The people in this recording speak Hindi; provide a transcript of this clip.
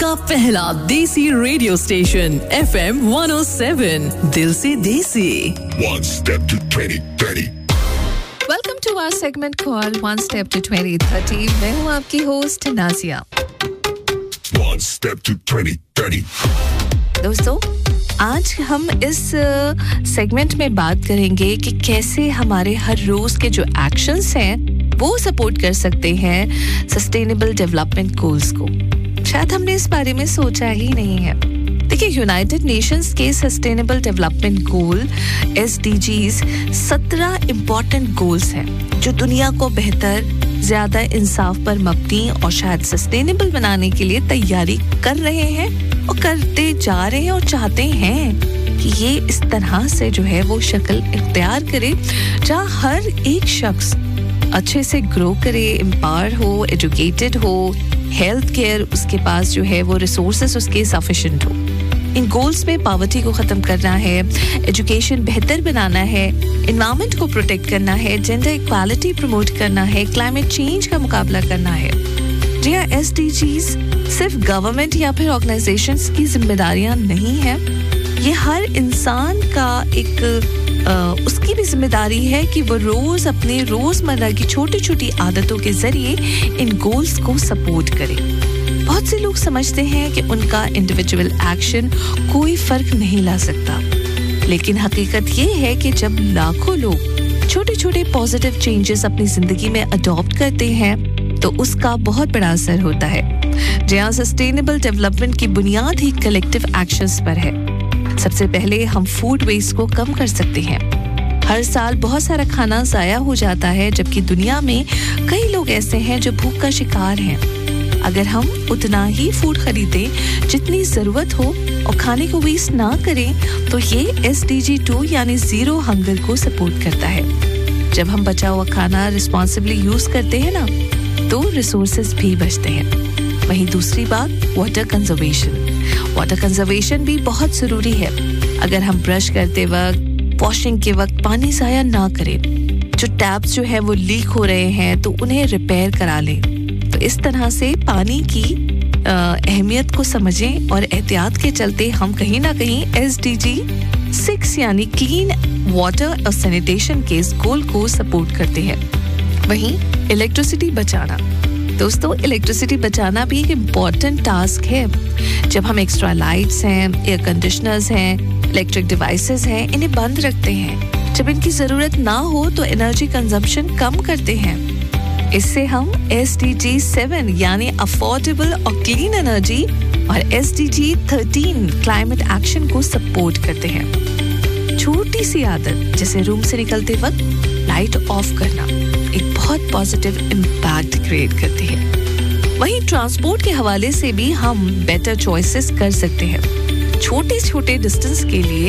का पहला देसी रेडियो स्टेशन FM 107 दिल से देसी. One step to 2030. Welcome to our segment called One Step to 2030. मैं हूँ आपकी host Nazia. One step to 2030. दोस्तों, आज हम इस सेगमेंट में बात करेंगे कि कैसे हमारे हर रोज के जो एक्शंस हैं वो सपोर्ट कर सकते हैं सस्टेनेबल डेवलपमेंट गोल्स को. शायद हमने इस बारे में सोचा ही नहीं है. देखिए, यूनाइटेड नेशंस के sustainable development goal SDGs 17 important goals हैं जो दुनिया को बेहतर, ज्यादा इंसाफ पर मबनी और शायद सस्टेनेबल बनाने के लिए तैयारी कर रहे हैं और करते जा रहे हैं और चाहते हैं कि ये इस तरह से जो है वो शक्ल इख्तियार करे जहाँ हर एक शख्स अच्छे से ग्रो करे, एम्पावर हो, एजुकेटेड हो, हेल्थ केयर उसके पास जो है वो रिसोर्सेस उसके सफिशिएंट हो. इन गोल्स में पॉवर्टी को खत्म करना है, एजुकेशन बेहतर बनाना है, एनवायरनमेंट को प्रोटेक्ट करना है, जेंडर इक्वालिटी प्रमोट करना है, क्लाइमेट चेंज का मुकाबला करना है. जी हाँ, SDGs सिर्फ गवर्नमेंट या फिर ऑर्गेनाइजेशंस की जिम्मेदारियां नहीं हैं. ये हर इंसान का एक उसकी भी जिम्मेदारी है कि वो रोज अपने रोजमर्रा की छोटी छोटी आदतों के जरिए इन गोल्स को सपोर्ट करे. बहुत से लोग समझते हैं कि उनका इंडिविजुअल एक्शन कोई फर्क नहीं ला सकता, लेकिन हकीकत ये है कि जब लाखों लोग छोटे छोटे पॉजिटिव चेंजेस अपनी जिंदगी में अडॉप्ट करते हैं तो उसका बहुत बड़ा असर होता है. जहाँ सस्टेनेबल डेवलपमेंट की बुनियाद ही कलेक्टिव एक्शंस पर है. सबसे पहले हम फूड वेस्ट को कम कर सकते हैं. हर साल बहुत सारा खाना जाया हो जाता है, जबकि दुनिया में कई लोग ऐसे हैं जो भूख का शिकार हैं. अगर हम उतना ही फूड खरीदें जितनी जरूरत हो और खाने को वेस्ट ना करें तो ये SDG 2 यानी जीरो हंगर को सपोर्ट करता है. जब हम बचा हुआ खाना रिस्पॉन्सिबली यूज करते हैं ना तो रिसोर्सेज भी बचते हैं. वहीं दूसरी बात, वाटर कंजर्वेशन. वाटर कंजर्वेशन भी बहुत जरूरी है. अगर हम ब्रश करते वक्त, वॉशिंग के वक्त पानी जाया ना करें. जो टैप्स जो है वो लीक हो रहे हैं तो उन्हें रिपेयर करा लें. तो इस तरह से पानी की अहमियत को समझें और एहतियात के चलते हम कहीं ना कहीं SDG 6 यानी क्लीन वाटर और सैनिटेशन के इस गोल को सपोर्ट करते हैं. वहीं इलेक्ट्रिसिटी बचाना. दोस्तों, इलेक्ट्रिसिटी बचाना भी एक इम्पॉर्टेंट टास्क है. जब हम एक्स्ट्रा लाइट्स हैं, एयर कंडीशनर्स हैं, इलेक्ट्रिक डिवाइसेस हैं, इन्हें बंद रखते हैं. जब इनकी जरूरत ना हो तो एनर्जी कंजम्पशन कम करते हैं. इससे हम SDG 7 यानी अफोर्डेबल और क्लीन एनर्जी और SDG 13 क्लाइमेट एक्शन को सपोर्ट करते हैं. छोटी सी आदत जैसे रूम से निकलते वक्त लाइट ऑफ करना एक बहुत पॉजिटिव इम्पैक्ट क्रिएट करती है. वहीं ट्रांसपोर्ट के हवाले से भी हम बेटर चॉइसेस कर सकते हैं. छोटे छोटे डिस्टेंस के लिए